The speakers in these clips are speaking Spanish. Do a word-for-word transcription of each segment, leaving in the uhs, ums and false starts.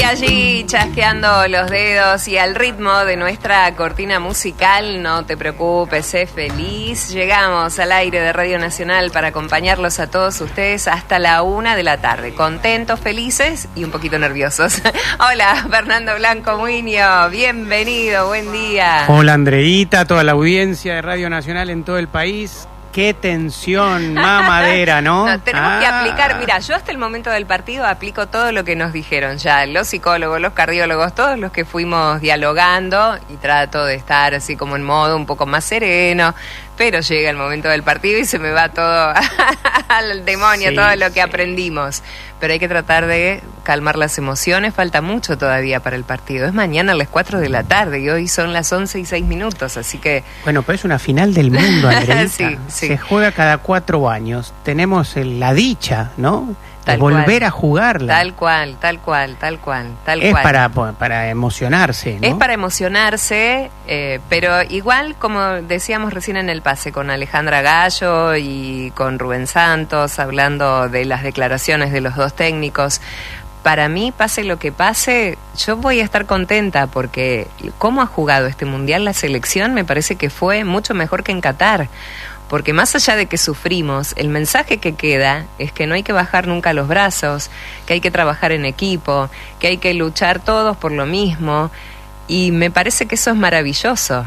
allí chasqueando los dedos y al ritmo de nuestra cortina musical. No te preocupes, sé feliz. Llegamos al aire de Radio Nacional para acompañarlos a todos ustedes hasta la una de la tarde. Contentos, felices y un poquito nerviosos. Hola, Fernando Blanco Muño, bienvenido, buen día. Hola, Andreita, toda la audiencia de Radio Nacional en todo el país. Qué tensión, mamadera, ¿no? No, tenemos ah. que aplicar, mira, yo hasta el momento del partido aplico todo lo que nos dijeron ya, los psicólogos, los cardiólogos, todos los que fuimos dialogando, y trato de estar así como en modo un poco más sereno, pero llega el momento del partido y se me va todo al demonio, sí, todo lo que sí. aprendimos. Pero hay que tratar de calmar las emociones, falta mucho todavía para el partido. Es mañana a las cuatro de la tarde y hoy son las once y seis minutos, así que... Bueno, pero es una final del mundo, Andreita. sí, sí. Se juega cada cuatro años. Tenemos el, la dicha, ¿no? Tal de volver cual. a jugarla. Tal cual, tal cual, tal cual, tal es cual. para, para emocionarse, ¿no? Es para emocionarse, eh, pero igual, como decíamos recién en el pase con Alejandra Gallo y con Rubén Santos, hablando de las declaraciones de los dos técnicos, para mí, pase lo que pase, yo voy a estar contenta porque cómo ha jugado este Mundial la selección me parece que fue mucho mejor que en Qatar. Porque más allá de que sufrimos, el mensaje que queda es que no hay que bajar nunca los brazos, que hay que trabajar en equipo, que hay que luchar todos por lo mismo, y me parece que eso es maravilloso.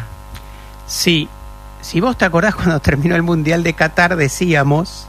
Sí, si vos te acordás cuando terminó el Mundial de Qatar decíamos,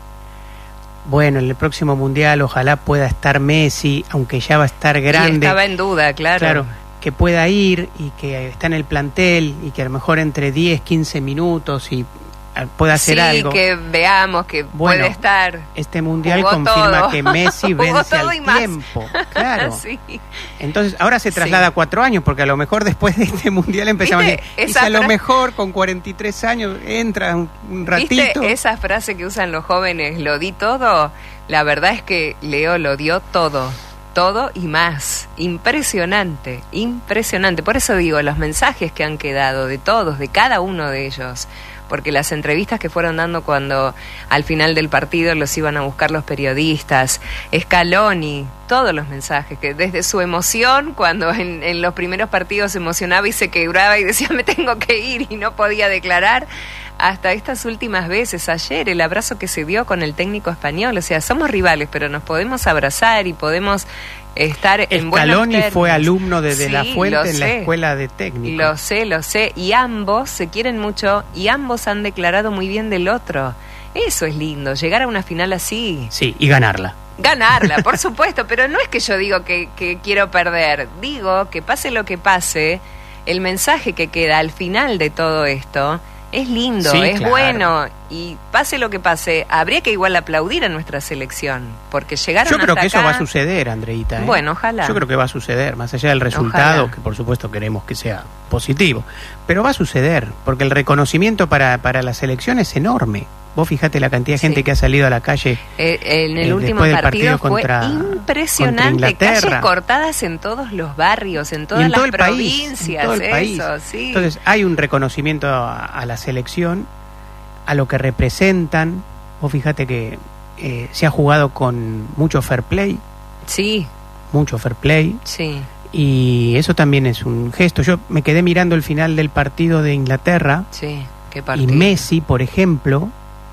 bueno, en el próximo Mundial ojalá pueda estar Messi, aunque ya va a estar grande. Y estaba en duda, claro. Claro, que pueda ir y que está en el plantel y que a lo mejor entre diez, quince minutos y... puede hacer sí, algo. Sí, que veamos que bueno, puede estar. Este mundial Jugó confirma todo. que Messi vence al más. tiempo. Claro. sí. Entonces, ahora se traslada a sí. cuatro años, porque a lo mejor después de este mundial empezamos a decir, y si a lo mejor con cuarenta y tres años entra un, un ratito. ¿Viste esa frase que usan los jóvenes, lo di todo? La verdad es que Leo lo dio todo. Todo y más. Impresionante, impresionante. Por eso digo, los mensajes que han quedado de todos, de cada uno de ellos, porque las entrevistas que fueron dando cuando al final del partido los iban a buscar los periodistas, Scaloni, todos los mensajes, que desde su emoción, cuando en, en los primeros partidos se emocionaba y se quebraba y decía me tengo que ir y no podía declarar, hasta estas últimas veces, ayer el abrazo que se dio con el técnico español, o sea, somos rivales, pero nos podemos abrazar y podemos estar en buenos términos. Scaloni fue alumno de De sí, La Fuente en sé. la escuela de técnicos. Lo sé, lo sé, y ambos se quieren mucho y ambos han declarado muy bien del otro. Eso es lindo, llegar a una final así. Sí, y ganarla. Ganarla, por supuesto, pero no es que yo digo que, que quiero perder, digo que pase lo que pase, el mensaje que queda al final de todo esto es lindo, sí, es claro. bueno, y pase lo que pase, habría que igual aplaudir a nuestra selección, porque llegaron hasta acá. Yo creo que eso va a suceder, Andreita. ¿eh? Bueno, ojalá. Yo creo que va a suceder, más allá del resultado, ojalá. Que por supuesto queremos que sea positivo, pero va a suceder, porque el reconocimiento para, para la selección es enorme. Vos fijate la cantidad de gente sí. que ha salido a la calle. Eh, en el eh, último partido, partido fue contra, impresionante, contra calles cortadas en todos los barrios, en todas en las todo provincias, país, en todo el eso, país. sí. Entonces hay un reconocimiento a, a la selección, a lo que representan. Vos fíjate que eh, se ha jugado con mucho fair play. Sí. Mucho fair play. Sí. Y eso también es un gesto. Yo me quedé mirando el final del partido de Inglaterra. Sí, qué partido. Y Messi, por ejemplo,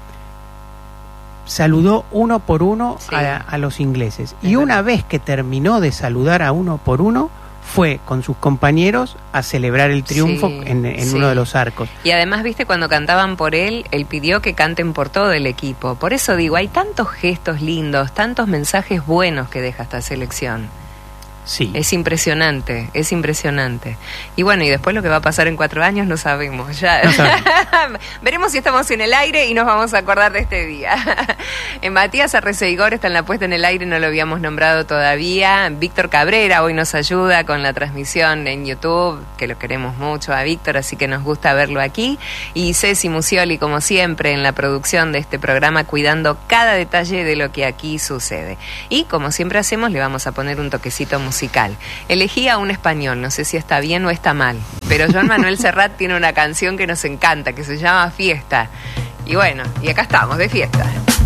saludó uno por uno sí. a, a los ingleses. Es y una verdad. Vez que terminó de saludar a uno por uno, fue con sus compañeros a celebrar el triunfo sí, en, en sí. uno de los arcos. Y además, viste, cuando cantaban por él, él pidió que canten por todo el equipo. Por eso digo, hay tantos gestos lindos, tantos mensajes buenos que deja esta selección. Sí. Es impresionante, es impresionante. Y bueno, y después lo que va a pasar en cuatro años no sabemos. Ya no sabemos. Veremos si estamos en el aire y nos vamos a acordar de este día. Matías Arreceigor está en la puesta en el aire, no lo habíamos nombrado todavía. Víctor Cabrera hoy nos ayuda con la transmisión en YouTube, que lo queremos mucho a Víctor, así que nos gusta verlo aquí. Y Ceci Musioli, como siempre, en la producción de este programa, cuidando cada detalle de lo que aquí sucede. Y como siempre hacemos, le vamos a poner un toquecito musical. musical. Elegí a un español, no sé si está bien o está mal, pero Joan Manuel Serrat tiene una canción que nos encanta, que se llama Fiesta. Y bueno, y acá estamos, de fiesta.